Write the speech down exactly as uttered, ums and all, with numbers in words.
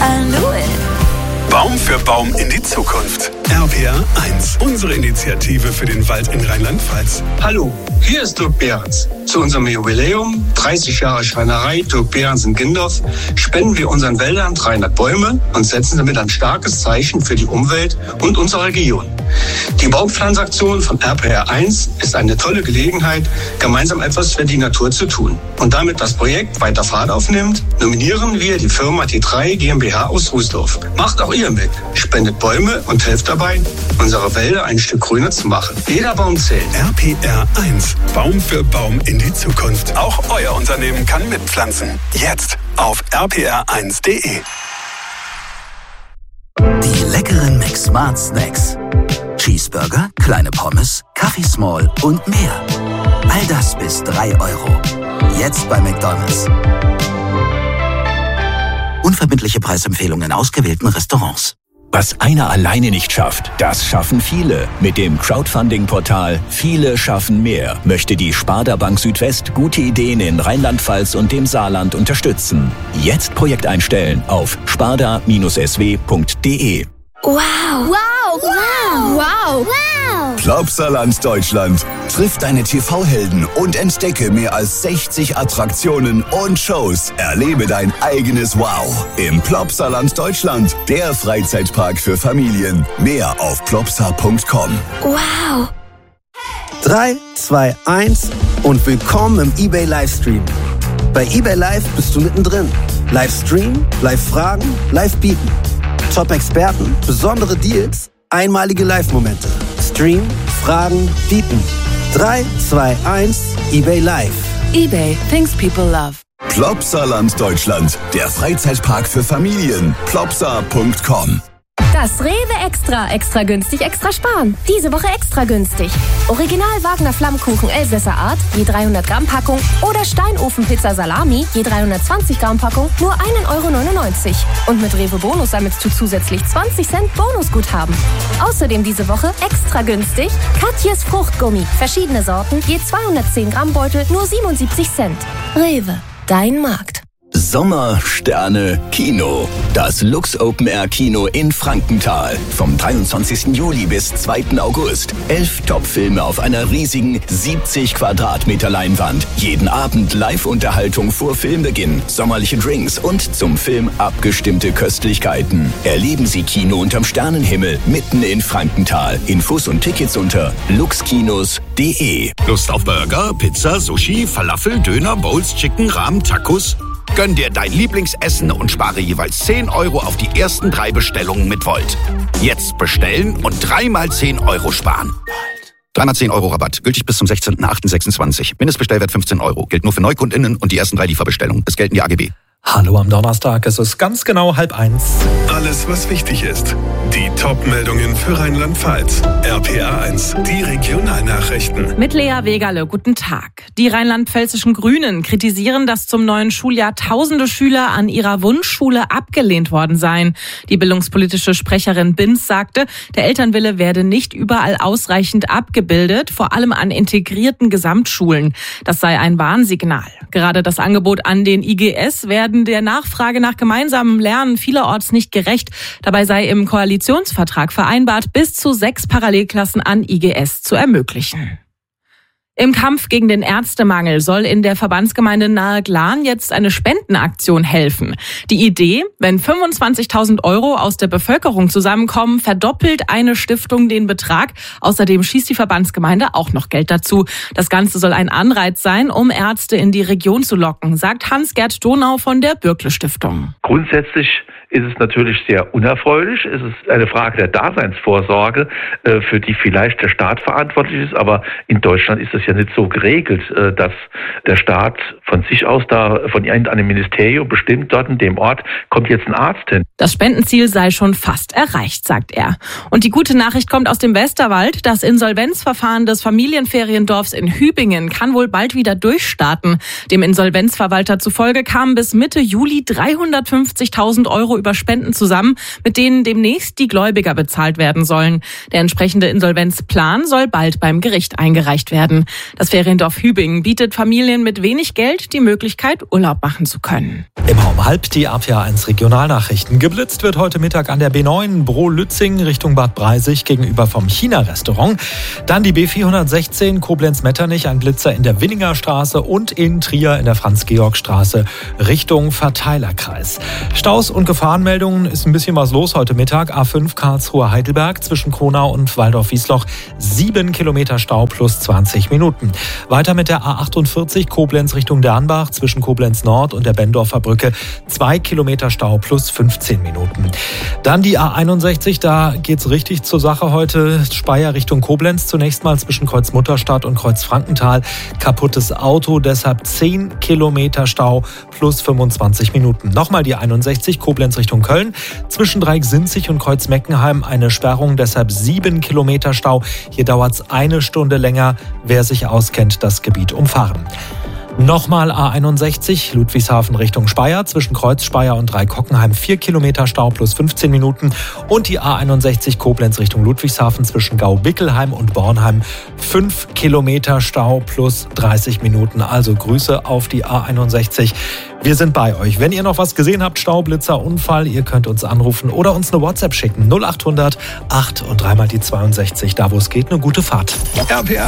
I knew it. Baum für Baum in die Zukunft. R P R eins, unsere Initiative für den Wald in Rheinland-Pfalz. Hallo, hier ist Dirk Behrens. Zu unserem Jubiläum, dreißig Jahre Schreinerei Dirk Behrens in Gindorf, spenden wir unseren Wäldern dreihundert Bäume und setzen damit ein starkes Zeichen für die Umwelt und unsere Region. Die Baumpflanzaktion von R P R eins ist eine tolle Gelegenheit, gemeinsam etwas für die Natur zu tun. Und damit das Projekt weiter Fahrt aufnimmt, nominieren wir die Firma T drei GmbH aus Rußdorf. Macht auch ihr mit. Spendet Bäume und helft dabei, unsere Wälder ein Stück grüner zu machen. Jeder Baum zählt. R P R eins, Baum für Baum in die Zukunft. Auch euer Unternehmen kann mitpflanzen. Jetzt auf r p r eins punkt d e. Die leckeren McSmart Snacks. Cheeseburger, kleine Pommes, Kaffee Small und mehr. All das bis drei Euro. Jetzt bei McDonald's. Unverbindliche Preisempfehlungen in ausgewählten Restaurants. Was einer alleine nicht schafft, das schaffen viele. Mit dem Crowdfunding-Portal Viele schaffen mehr möchte die Sparda Bank Südwest gute Ideen in Rheinland-Pfalz und dem Saarland unterstützen. Jetzt Projekt einstellen auf sparda s w punkt d e. Wow. Wow. Wow. Wow. Wow. Plopsaland Deutschland. Triff deine T V-Helden und entdecke mehr als sechzig Attraktionen und Shows. Erlebe dein eigenes Wow im Plopsaland Deutschland, der Freizeitpark für Familien. Mehr auf plopsa punkt com. Wow. drei, zwei, eins und willkommen im eBay Livestream. Bei eBay Live bist du mittendrin. Livestream, Live-Fragen, Live-Bieten. Top-Experten, besondere Deals, einmalige Live-Momente. Stream, Fragen, Bieten. drei, zwei, eins, eBay Live. eBay, things people love. Plopsaland Deutschland, der Freizeitpark für Familien. plopsa punkt com. Das Rewe Extra. Extra günstig, extra sparen. Diese Woche extra günstig. Original Wagner Flammkuchen Elsässer Art, je dreihundert Gramm Packung. Oder Steinofenpizza Salami, je dreihundertzwanzig Gramm Packung, nur ein Euro neunundneunzig. Und mit Rewe Bonus sammelst du zusätzlich zwanzig Cent Bonusguthaben. Außerdem diese Woche extra günstig Katjes Fruchtgummi. Verschiedene Sorten, je zweihundertzehn Gramm Beutel, nur siebenundsiebzig Cent. Rewe, dein Markt. Sommer, Sterne, Kino. Das Lux Open Air Kino in Frankenthal. Vom dreiundzwanzigsten Juli bis zweiten August. Elf Top-Filme auf einer riesigen siebzig Quadratmeter Leinwand. Jeden Abend Live-Unterhaltung vor Filmbeginn. Sommerliche Drinks und zum Film abgestimmte Köstlichkeiten. Erleben Sie Kino unterm Sternenhimmel mitten in Frankenthal. Infos und Tickets unter luxkinos punkt d e. Lust auf Burger, Pizza, Sushi, Falafel, Döner, Bowls, Chicken, Rahmen, Tacos? Gönn dir dein Lieblingsessen und spare jeweils zehn Euro auf die ersten drei Bestellungen mit Volt. Jetzt bestellen und dreimal zehn Euro sparen. Dreimal zehn Euro Rabatt. Gültig bis zum sechzehnten achten sechsundzwanzig. Mindestbestellwert fünfzehn Euro. Gilt nur für NeukundInnen und die ersten drei Lieferbestellungen. Es gelten die A G B. Hallo am Donnerstag, es ist ganz genau halb eins. Alles, was wichtig ist. Die Top-Meldungen für Rheinland-Pfalz. R P R eins, die Regionalnachrichten. Mit Lea Wegerle, guten Tag. Die rheinland-pfälzischen Grünen kritisieren, dass zum neuen Schuljahr tausende Schüler an ihrer Wunschschule abgelehnt worden seien. Die bildungspolitische Sprecherin Binz sagte, der Elternwille werde nicht überall ausreichend abgebildet, vor allem an integrierten Gesamtschulen. Das sei ein Warnsignal. Gerade das Angebot an den I G S werde der Nachfrage nach gemeinsamem Lernen vielerorts nicht gerecht. Dabei sei im Koalitionsvertrag vereinbart, bis zu sechs Parallelklassen an I G S zu ermöglichen. Im Kampf gegen den Ärztemangel soll in der Verbandsgemeinde Nahe-Glan jetzt eine Spendenaktion helfen. Die Idee, wenn fünfundzwanzigtausend Euro aus der Bevölkerung zusammenkommen, verdoppelt eine Stiftung den Betrag. Außerdem schießt die Verbandsgemeinde auch noch Geld dazu. Das Ganze soll ein Anreiz sein, um Ärzte in die Region zu locken, sagt Hans-Gerd Donau von der Bürkle-Stiftung. Grundsätzlich ist es natürlich sehr unerfreulich. Es ist eine Frage der Daseinsvorsorge, für die vielleicht der Staat verantwortlich ist. Aber in Deutschland ist es ja nicht so geregelt, dass der Staat von sich aus da von irgendeinem Ministerium bestimmt, dort in dem Ort kommt jetzt ein Arzt hin. Das Spendenziel sei schon fast erreicht, sagt er. Und die gute Nachricht kommt aus dem Westerwald. Das Insolvenzverfahren des Familienferiendorfs in Hübingen kann wohl bald wieder durchstarten. Dem Insolvenzverwalter zufolge kamen bis Mitte Juli dreihundertfünfzigtausend Euro über Spenden zusammen, mit denen demnächst die Gläubiger bezahlt werden sollen. Der entsprechende Insolvenzplan soll bald beim Gericht eingereicht werden. Das Feriendorf Hübingen bietet Familien mit wenig Geld die Möglichkeit, Urlaub machen zu können. Immer um halb die R P A eins Regionalnachrichten. Geblitzt wird heute Mittag an der B neun Bro-Lützing Richtung Bad Breisig gegenüber vom China-Restaurant. Dann die B vierhundertsechzehn Koblenz-Metternich, ein Blitzer in der Winninger Straße und in Trier in der Franz-Georg-Straße Richtung Verteilerkreis. Staus und Gefahrenmeldungen, ist ein bisschen was los heute Mittag. A fünf Karlsruhe-Heidelberg zwischen Kronau und Waldorf-Wiesloch. Sieben Kilometer Stau plus zwanzig Minuten. Weiter mit der A achtundvierzig Koblenz Richtung Dernbach zwischen Koblenz Nord und der Bendorfer Brücke. Zwei Kilometer Stau plus fünfzehn Minuten. Dann die A einundsechzig, da geht's richtig zur Sache heute. Speyer Richtung Koblenz, zunächst mal zwischen Kreuz-Mutterstadt und Kreuz-Frankenthal. Kaputtes Auto, deshalb zehn Kilometer Stau plus fünfundzwanzig Minuten. Nochmal die einundsechzig, Koblenz Richtung Köln. Zwischen Dreieck-Sinzig und Kreuz-Meckenheim eine Sperrung, deshalb sieben Kilometer Stau. Hier dauert's eine Stunde länger. Wer sich auskennt, das Gebiet umfahren. Nochmal A einundsechzig, Ludwigshafen Richtung Speyer, zwischen Kreuz Speyer und Dreikockenheim vier Kilometer Stau plus fünfzehn Minuten. Und die A einundsechzig Koblenz Richtung Ludwigshafen zwischen Gau-Bickelheim und Bornheim fünf Kilometer Stau plus dreißig Minuten. Also Grüße auf die A einundsechzig. Wir sind bei euch. Wenn ihr noch was gesehen habt, Staublitzer, Unfall, ihr könnt uns anrufen oder uns eine WhatsApp schicken. null achthundert acht und dreimal die zweiundsechzig. Da wo es geht, eine gute Fahrt. R P R